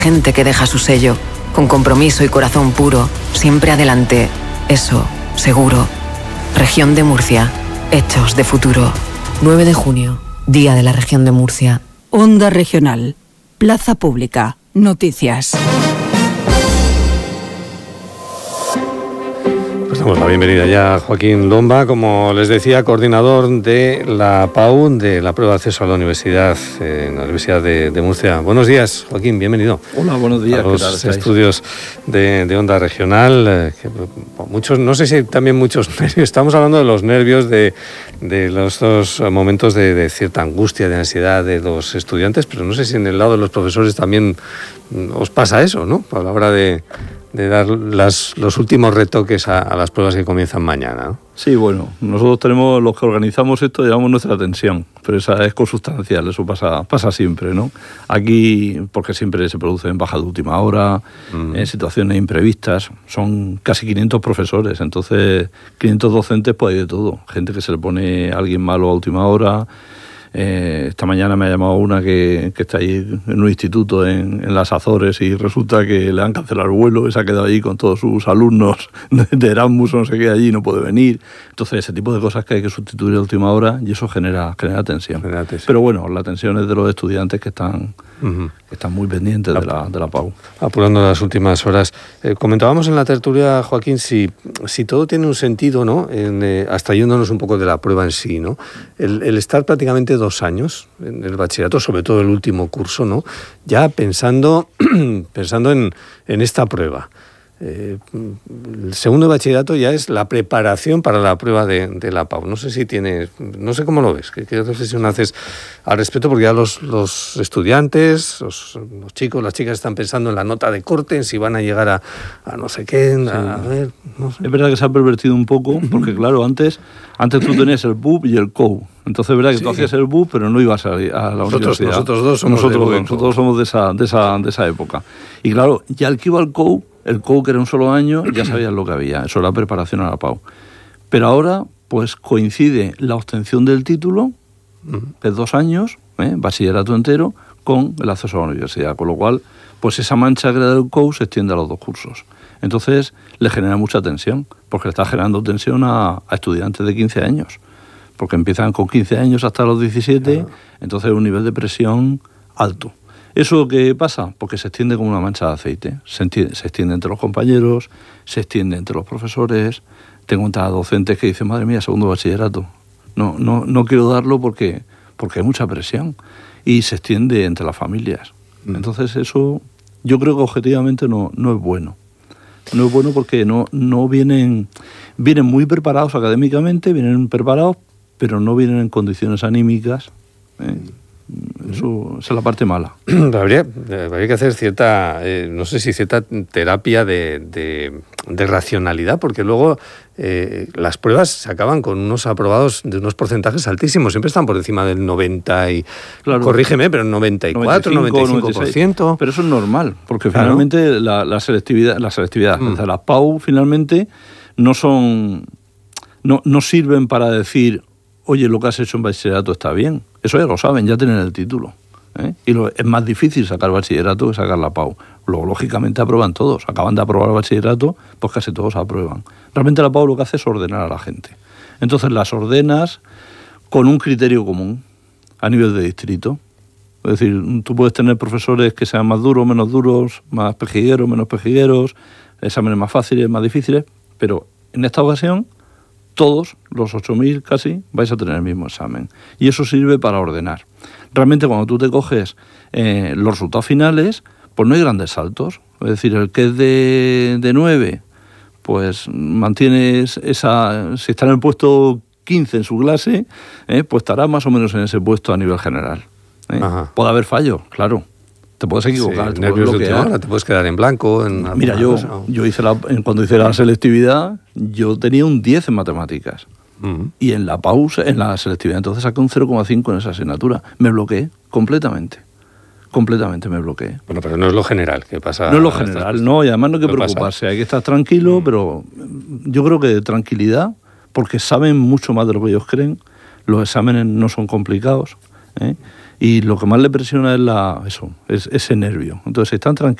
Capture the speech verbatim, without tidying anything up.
Gente que deja su sello, con compromiso y corazón puro, siempre adelante. Eso, seguro. Región de Murcia. Hechos de futuro. nueve de junio, Día de la Región de Murcia. Onda Regional. Plaza Pública. Noticias. Pues damos la bienvenida ya a Joaquín Lomba, como les decía, coordinador de la P A U, de la prueba de acceso a la universidad, eh, en la Universidad de, de Murcia. Buenos días, Joaquín, bienvenido. Hola, buenos días. A los ¿Qué tal estáis? estudios de, de Onda Regional. Eh, que, muchos, no sé si hay también muchos nervios. Estamos hablando de los nervios, de, de los dos momentos de, de cierta angustia, de ansiedad de los estudiantes, pero no sé si en el lado de los profesores también os pasa eso, ¿no? A la hora de... de dar las, los últimos retoques a, a las pruebas que comienzan mañana, ¿no? Sí, bueno, nosotros tenemos, los que organizamos esto, llevamos nuestra tensión, pero esa es consustancial, eso pasa, pasa siempre, ¿no? Aquí, porque siempre se producen bajas de última hora, mm. en situaciones imprevistas, son casi quinientos profesores, entonces quinientos docentes, pues hay de todo, gente que se le pone a alguien malo a última hora. Eh, esta mañana me ha llamado una que, que está ahí en un instituto en, en las Azores y resulta que le han cancelado el vuelo y se ha quedado allí con todos sus alumnos de, de Erasmus o no sé qué, allí no puede venir. Entonces ese tipo de cosas que hay que sustituir a última hora y eso genera, genera tensión. Genera tensión. Pero bueno, la tensión es de los estudiantes que están, uh-huh. que están muy pendientes de la, de la P A U. Apurando las últimas horas. Eh, comentábamos en la tertulia, Joaquín, si, si todo tiene un sentido, ¿no? En, eh, hasta yéndonos un poco de la prueba en sí, ¿no? El, el estar prácticamente dos años en el bachillerato, sobre todo el último curso, ¿no? Ya pensando, pensando en, en esta prueba. Eh, el segundo de bachillerato ya es la preparación para la prueba de, de la P A U. No sé si tienes, no sé cómo lo ves, qué, qué reflexión haces al respecto, porque ya los, los estudiantes, los, los chicos, las chicas están pensando en la nota de corte, en si van a llegar a, a no sé qué, sí. a, a ver, no sé. Es verdad que se ha pervertido un poco, porque claro, antes, antes tú tenías el B U P y el C O U. Entonces es verdad que sí. tú hacías el B U P, pero no ibas a, a la nosotros, universidad. Nosotros dos somos, nosotros, de nosotros somos de esa, de, esa, de esa época. Y claro, ya el que iba al C O U, el C O U que era un solo año, ya sabías lo que había. Eso era preparación a la P A U. Pero ahora, pues coincide la obtención del título, que es dos años, ¿eh? bachillerato entero, con el acceso a la universidad. Con lo cual, pues esa mancha que era del C O U se extiende a los dos cursos. Entonces, le genera mucha tensión, porque le está generando tensión a, a estudiantes de quince años. Porque empiezan con quince años hasta los diecisiete, claro. Entonces un nivel de presión alto. ¿Eso qué pasa? Porque se extiende como una mancha de aceite. Se extiende, se extiende entre los compañeros, se extiende entre los profesores. Tengo tantas docentes que dicen, madre mía, segundo bachillerato. No, no, no quiero darlo porque, porque hay mucha presión. Y se extiende entre las familias. Mm. Entonces eso yo creo que objetivamente no, no es bueno. No es bueno porque no, no vienen, vienen muy preparados académicamente, vienen preparados, pero no vienen en condiciones anímicas. ¿eh? Eso esa es la parte mala. Habría, habría que hacer cierta, eh, no sé si cierta terapia de, de, de racionalidad, porque luego eh, las pruebas se acaban con unos aprobados de unos porcentajes altísimos, siempre están por encima del noventa y, claro, corrígeme, pero noventa y cuatro, noventa y cinco por ciento. Pero eso es normal, porque claro. finalmente la, la selectividad, la selectividad, mm. o sea, las P A U finalmente no son, no, no sirven para decir, oye, lo que has hecho en bachillerato está bien. Eso ya lo saben, ya tienen el título. ¿eh? Y lo, es más difícil sacar bachillerato que sacar la P A U. Luego, lógicamente, aprueban todos. Acaban de aprobar el bachillerato, pues casi todos aprueban. Realmente la P A U lo que hace es ordenar a la gente. Entonces las ordenas con un criterio común a nivel de distrito. Es decir, tú puedes tener profesores que sean más duros, menos duros, más pejigueros, menos pejigueros, exámenes más fáciles, más difíciles, pero en esta ocasión todos, los ocho mil casi, vais a tener el mismo examen. Y eso sirve para ordenar. Realmente cuando tú te coges eh, los resultados finales, pues no hay grandes saltos. Es decir, el que es de, de nueve, pues mantienes esa... Si está en el puesto quince en su clase, eh, pues estará más o menos en ese puesto a nivel general. ¿eh? Puede haber fallos, claro. Te puedes equivocar, sí, te nervios puedes bloquear. De última hora, te puedes quedar en blanco. En Mira, yo, yo hice la, cuando hice la selectividad, yo tenía un diez en matemáticas. Uh-huh. Y en la pausa, en la selectividad, entonces saqué un cero coma cinco en esa asignatura. Me bloqueé completamente. Completamente me bloqueé. Bueno, pero no es lo general que pasa. No es lo general, no, y además no hay que preocuparse. Pasa. Hay que estar tranquilo, uh-huh. pero yo creo que tranquilidad, porque saben mucho más de lo que ellos creen. Los exámenes no son complicados, ¿eh? y lo que más le presiona es la eso, es ese nervio. Entonces están tranquilos.